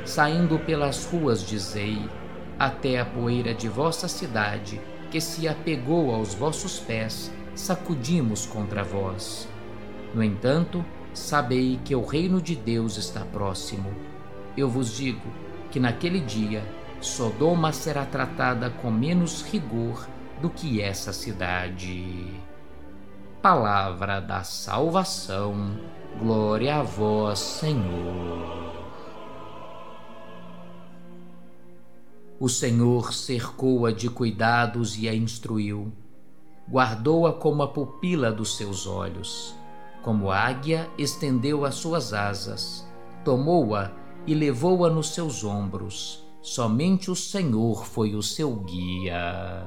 saindo pelas ruas dizei, até a poeira de vossa cidade, que se apegou aos vossos pés, sacudimos contra vós. No entanto, sabei que o reino de Deus está próximo. Eu vos digo que naquele dia Sodoma será tratada com menos rigor do que essa cidade. Palavra da salvação. Glória a vós, Senhor. O Senhor cercou-a de cuidados e a instruiu. Guardou-a como a pupila dos seus olhos. Como águia, estendeu as suas asas. Tomou-a e levou-a nos seus ombros. Somente o Senhor foi o seu guia.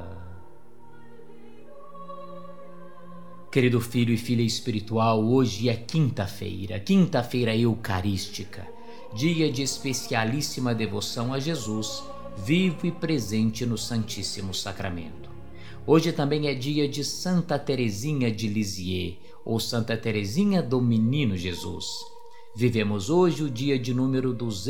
Querido filho e filha espiritual, hoje é quinta-feira eucarística, dia de especialíssima devoção a Jesus, vivo e presente no Santíssimo Sacramento. Hoje também é dia de Santa Teresinha de Lisieux, ou Santa Teresinha do Menino Jesus. Vivemos hoje o dia de número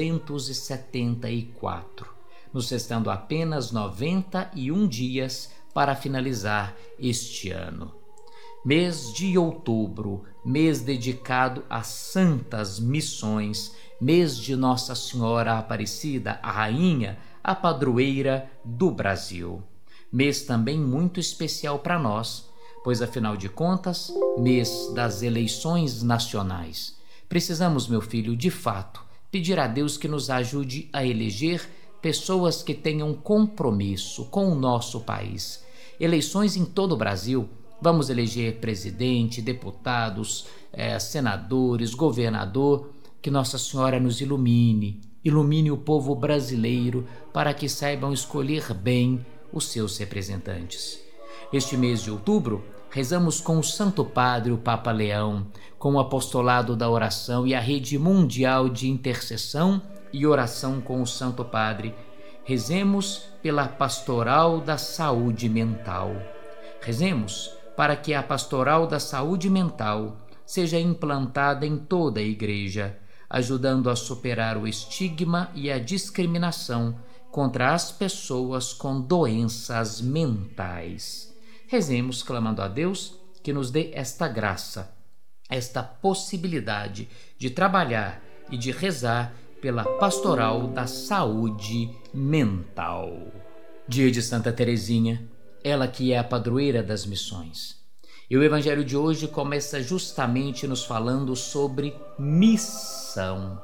274, nos restando apenas 91 dias para finalizar este ano. Mês de outubro, mês dedicado a santas missões, mês de Nossa Senhora Aparecida, a Rainha, a padroeira do Brasil. Mês também muito especial para nós, pois afinal de contas, mês das eleições nacionais. Precisamos, meu filho, de fato, pedir a Deus que nos ajude a eleger pessoas que tenham compromisso com o nosso país. Eleições em todo o Brasil. Vamos eleger presidente, deputados, senadores, governador. Que Nossa Senhora nos ilumine o povo brasileiro para que saibam escolher bem os seus representantes. Este mês de outubro, rezamos com o Santo Padre, o Papa Leão, com o apostolado da oração e a rede mundial de intercessão e oração com o Santo Padre. Rezemos pela pastoral da saúde mental. Rezemos para que a pastoral da saúde mental seja implantada em toda a Igreja, ajudando a superar o estigma e a discriminação contra as pessoas com doenças mentais. Rezemos clamando a Deus que nos dê esta graça, esta possibilidade de trabalhar e de rezar pela pastoral da saúde mental. Dia de Santa Teresinha, ela que é a padroeira das missões. E o evangelho de hoje começa justamente nos falando sobre missão.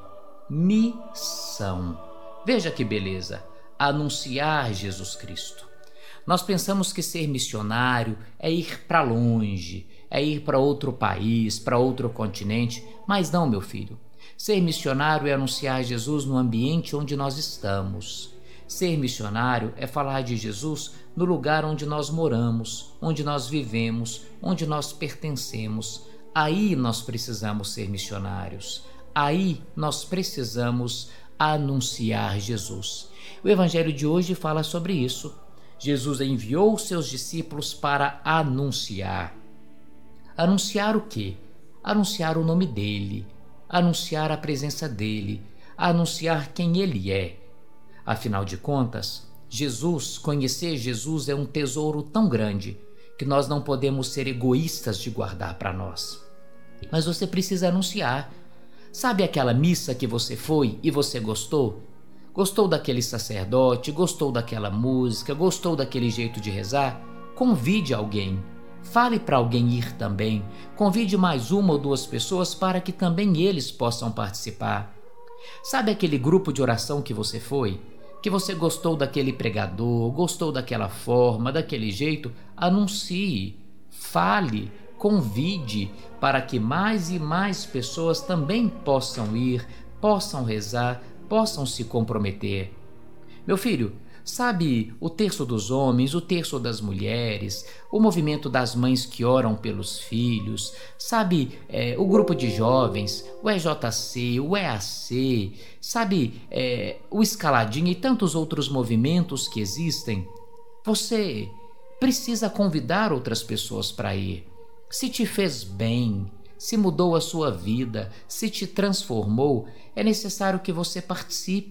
Missão. Veja que beleza, anunciar Jesus Cristo. Nós pensamos que ser missionário é ir para longe, é ir para outro país, para outro continente, mas não, meu filho. Ser missionário é anunciar Jesus no ambiente onde nós estamos. Ser missionário é falar de Jesus no lugar onde nós moramos, onde nós vivemos, onde nós pertencemos. Aí nós precisamos ser missionários. Aí nós precisamos anunciar Jesus. O evangelho de hoje fala sobre isso. Jesus enviou os seus discípulos para anunciar. Anunciar o quê? Anunciar o nome dele, anunciar a presença dele, anunciar quem ele é. Afinal de contas, conhecer Jesus é um tesouro tão grande que nós não podemos ser egoístas de guardar para nós. Mas você precisa anunciar. Sabe aquela missa que você foi e você gostou? Gostou daquele sacerdote, gostou daquela música, gostou daquele jeito de rezar? Convide alguém. Fale para alguém ir também. Convide mais uma ou duas pessoas para que também eles possam participar. Sabe aquele grupo de oração que você foi? Que você gostou daquele pregador, gostou daquela forma, daquele jeito? Anuncie, fale, convide para que mais e mais pessoas também possam ir, possam rezar, possam se comprometer. Meu filho, sabe o terço dos homens, o terço das mulheres, o movimento das mães que oram pelos filhos, sabe o grupo de jovens, o EJC, o EAC, sabe o Escaladinha e tantos outros movimentos que existem? Você precisa convidar outras pessoas para ir. Se te fez bem, se mudou a sua vida, se te transformou, é necessário que você participe.